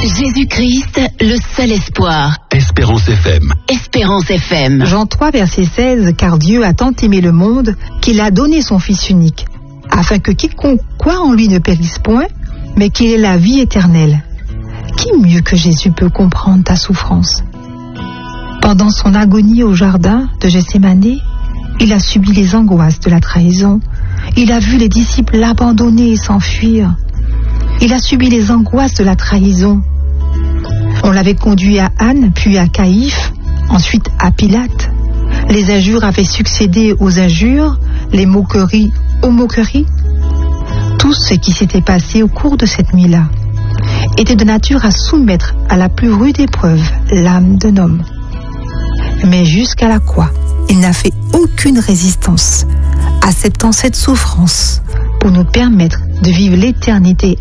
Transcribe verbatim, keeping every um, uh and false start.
Jésus-Christ, le seul espoir. Espérance F M. Espérance F M. Jean trois, verset seize, car Dieu a tant aimé le monde qu'il a donné son Fils unique, afin que quiconque croit en lui ne périsse point, mais qu'il ait la vie éternelle. Qui mieux que Jésus peut comprendre ta souffrance? Pendant son agonie au jardin de Gethsémani, il a subi les angoisses de la trahison. Il a vu les disciples l'abandonner et s'enfuir. Il a subi les angoisses de la trahison. On l'avait conduit à Anne, puis à Caïphe, ensuite à Pilate. Les injures avaient succédé aux injures, les moqueries aux moqueries. Tout ce qui s'était passé au cours de cette nuit-là était de nature à soumettre à la plus rude épreuve l'âme d'un homme. Mais jusqu'à la croix, il n'a fait aucune résistance, acceptant cette souffrance pour nous permettre de vivre l'éternité